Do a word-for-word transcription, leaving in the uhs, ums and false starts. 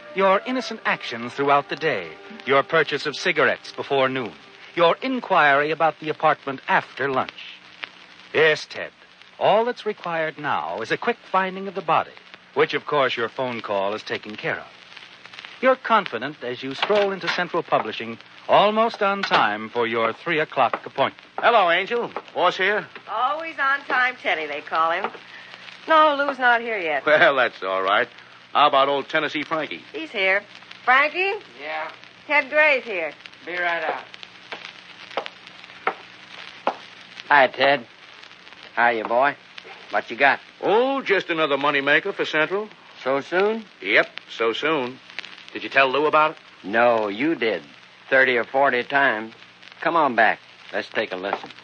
Your innocent actions throughout the day, your purchase of cigarettes before noon, your inquiry about the apartment after lunch. Yes, Ted, all that's required now is a quick finding of the body, which, of course, your phone call is taking care of. You're confident as you stroll into Central Publishing, almost on time for your three o'clock appointment. Hello, Angel. Boss here? Always on time, Teddy, they call him. No, Lou's not here yet. Well, that's all right. How about old Tennessee Frankie? He's here. Frankie? Yeah, Ted Gray's here. be right out. Hi, Ted. How you, boy? What you got? Oh, just another moneymaker for Central. So soon? Yep, so soon. Did you tell Lou about it? No, you did. Thirty or forty times. Come on back. Let's take a listen.